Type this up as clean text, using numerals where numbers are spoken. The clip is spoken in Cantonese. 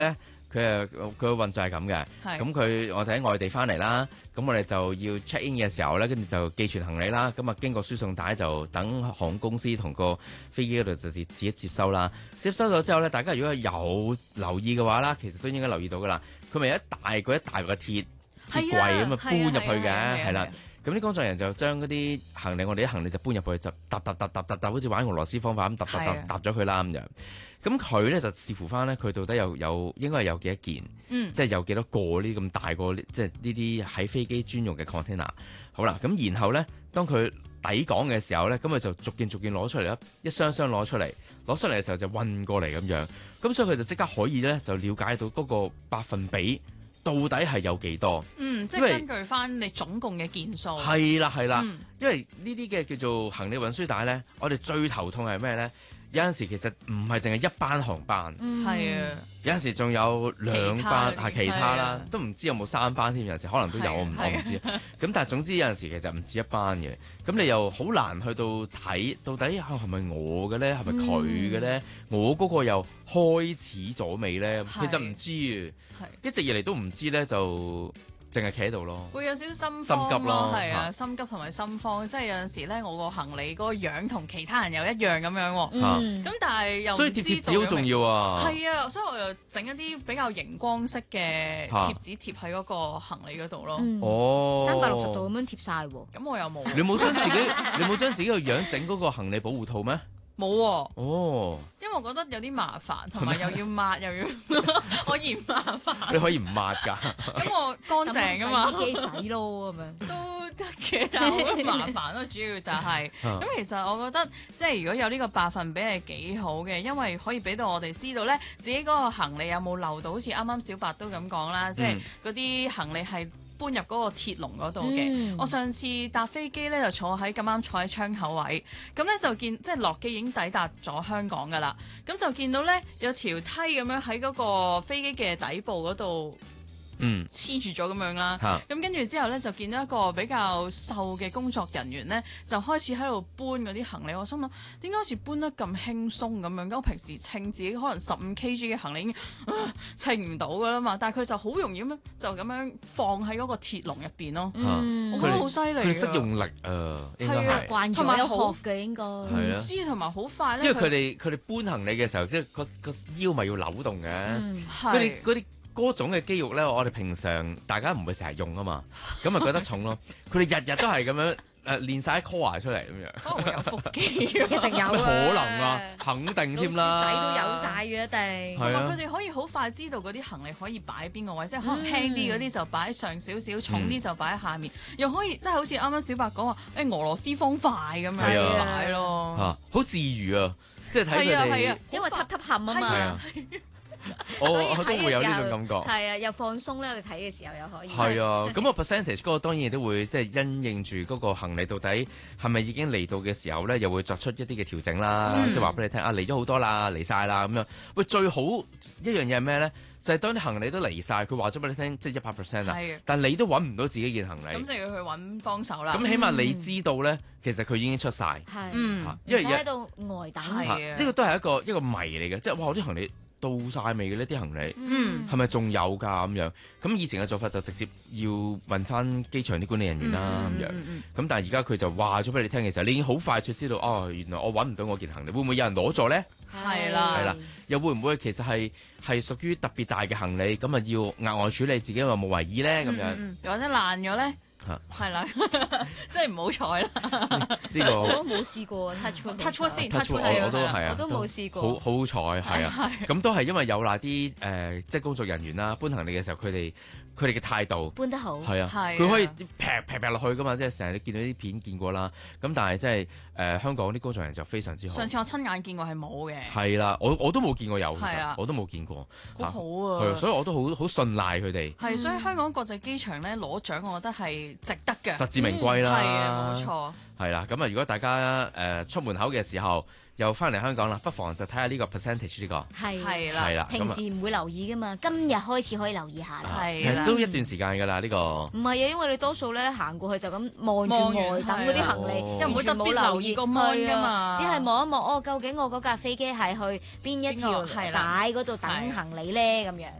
咧，佢個運作係咁嘅。咁我哋喺外地翻嚟啦，咁我哋就要 check in 嘅時候咧，跟住就寄存行李啦。咁啊經過輸送帶就等航空公司同個飛機嗰度就自己接收啦。接收咗之後咧，大家如果有留意嘅話啦，其實都應該留意到噶啦。佢咪一大個嘅鐵櫃咁啊搬入去嘅，係啦。咁啲工作人員就將嗰啲行李，我哋啲行李就搬入去，就搭，好似玩俄羅斯方法咁搭咗佢啦咁樣。咁佢咧就視乎翻咧，佢到底有應該係有幾多件，即係有幾多個呢咁大個，即係呢啲喺飛機專用嘅 container。好啦，咁然後咧，當佢抵港嘅時候咧，咁佢就逐件攞出嚟啦，一箱箱攞出嚟嘅時候就運過嚟咁樣。咁所以佢就即刻可以咧就了解到嗰個百分比。到底係有幾多？ 即係根據翻你總共嘅件數。 係啦，因為呢啲嘅叫做行李運輸帶咧，我哋最頭痛係咩咧？有陣時其實唔係淨係一班航班， 係啊， 有陣時仲有2班係其他啦，都唔知有冇3班添。有陣時可能都有，我唔知。咁但係總之有陣時其實唔止一班嘅，咁你又好難去到睇到底係咪我嘅咧，係咪佢嘅咧？我嗰個又開始咗未咧？其實唔知啊，一直以嚟都唔知咧就。淨係企喺度咯， 會有少少心急咯，係啊，心急同埋心慌，即係有陣時咧，我個行李嗰個樣同其他人又一樣咁樣喎，咁但係又唔知道， 所以貼紙好重要啊， 係啊，所以我又整一啲比較熒光色嘅貼紙貼喺嗰個行李嗰度咯， 360度咁樣貼晒喎， 咁我又冇， 你冇將自己個樣整嗰個行李保護套咩？ 冇喎， 哦， 因為我覺得有啲麻煩，同埋又要抹又要，我嫌麻煩。 你可以唔抹㗎， 咁我乾淨㗎嘛， 洗機洗咯咁樣都得嘅，但係好麻煩咯。主要就係咁，其實我覺得即係如果有呢個百分比係幾好嘅，因為可以俾到我哋知道咧，自己嗰個行李有冇漏到，好似啱啱小白都咁講啦，即係嗰啲行李係搬入嗰個鐵籠嗰度嘅。我上次搭飛機咧就坐喺窗口位，咁咧就見即係落機已經抵達咗香港噶啦，咁就見到咧有條梯咁樣喺嗰個飛機嘅底部嗰度。黐住咗咁樣啦，咁跟住之後咧就見到一個比較瘦嘅工作人員咧，就開始喺度搬嗰啲行李。我心諗點解好似搬得咁輕鬆咁樣？我平時稱自己可能15 kg 嘅行李已經稱唔到噶啦嘛，但係佢就好容易咁樣放喺嗰個鐵籠入邊咯。我覺得好犀利。 佢識用力應該係慣咗有學嘅應該。 唔知同埋好快咧。 因為佢哋搬行李嘅時候，即係個腰咪要扭動嘅，嗰啲。嗰種嘅肌肉咧，我哋平常大家唔會成日用啊嘛，咁咪覺得重咯。佢哋日日都係咁樣練晒 core 出嚟咁樣， 可能有腹肌， 一定有可能啊，肯定添啦。 仔都有晒嘅一定。 同埋佢哋可以好快知道嗰啲行李可以擺邊個位，即係可能輕啲嗰啲就擺上少少，重啲就擺喺下面，又可以即係好似啱啱小白講話，俄羅斯方塊咁樣擺咯， 好自如啊！即係睇佢哋， 因為揼冚啊嘛。 我都會有呢種感覺， 係啊，又放鬆咧。我哋睇嘅時候又可以係啊。咁個 percentage 嗰個當然亦都會即係因應住嗰個行李到底係咪已經嚟到嘅時候咧，又會作出一啲嘅調整啦。即係話俾你聽啊，嚟咗好多啦，嚟晒啦咁樣。喂，最好一樣嘢係咩咧？就係當啲行李都嚟晒，佢話咗俾你聽，即係100%啦。但你都揾唔到自己件行李， 咁就要去揾幫手啦。 咁起碼你知道咧，其實佢已經出晒。 因為喺度呆等。 呢個都係一個謎嚟嘅，即係哇！啲行李到晒未嘅呢啲行李，係咪仲有㗎咁樣？咁以前嘅做法就直接要問翻機場啲管理人員啦咁樣。咁但係而家佢就話咗俾你聽嘅時候，你已經好快就知道哦，原來我揾唔到我件行李，會唔會有人攞咗咧？ 係啦， 又會唔會其實係屬於特別大嘅行李，咁啊要額外處理，自己有冇為意咧咁樣？ 或者爛咗咧？係啦，即係唔好彩啦。 呢個我都冇試過 touch wood 先， 我都冇試過。 好彩係啊，咁都係因為有賴啲即係工作人員啦，搬行李嘅時候佢哋嘅態度搬得好， 係啊，佢可以劈落去噶嘛，即係成日你見到啲片見過啦。咁但係即係香港啲工作人員就非常之好。 上次我親眼見過係冇嘅。 係啦，我都冇見過有，其實我都冇見過。 好啊， 所以我都好信賴佢哋。 係，所以香港國際機場咧攞獎，我覺得係值得嘅， 實至名歸啦。 係啊，冇錯。 係啦，咁啊，如果大家出門口嘅時候又翻嚟香港啦，不妨就睇下呢個 percentage 呢個係啦， 啦， 平時唔會留意噶嘛，今日開始可以留意下啦。 係啦， 都一段時間㗎啦呢個。 唔係啊，因為你多數咧行過去就咁望住外等嗰啲行李， 又唔會特別留意個 mon 㗎嘛， 只係望一望究竟我嗰架飛機係去邊一條帶嗰度等行李咧咁樣。